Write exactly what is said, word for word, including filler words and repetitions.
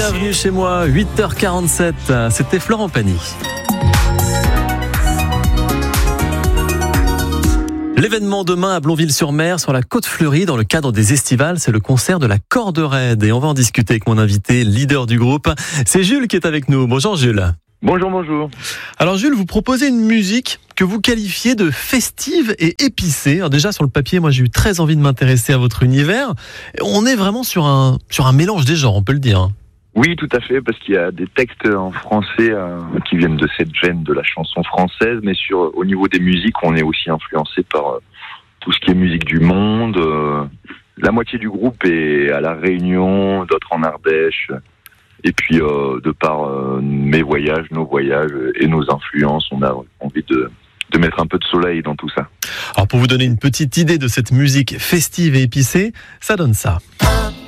bienvenue chez moi, huit heures quarante-sept, c'était Florent Pagny. L'événement demain à Blonville-sur-Mer, sur la Côte-Fleurie, dans le cadre des Estivales, c'est le concert de la Corde Raide. Et on va en discuter avec mon invité, leader du groupe. C'est Jules qui est avec nous. Bonjour Jules. Bonjour, bonjour. Alors Jules, vous proposez une musique que vous qualifiez de festive et épicée. Alors déjà sur le papier, moi j'ai eu très envie de m'intéresser à votre univers. On est vraiment sur un, sur un mélange des genres, on peut le dire. Oui, tout à fait, parce qu'il y a des textes en français euh, qui viennent de cette veine de la chanson française, mais sur au niveau des musiques, on est aussi influencé par euh, tout ce qui est musique du monde. Euh, la moitié du groupe est à La Réunion, d'autres en Ardèche. Et puis, euh, de par euh, mes voyages, nos voyages et nos influences, on a envie de, de mettre un peu de soleil dans tout ça. Alors, pour vous donner une petite idée de cette musique festive et épicée, ça donne ça.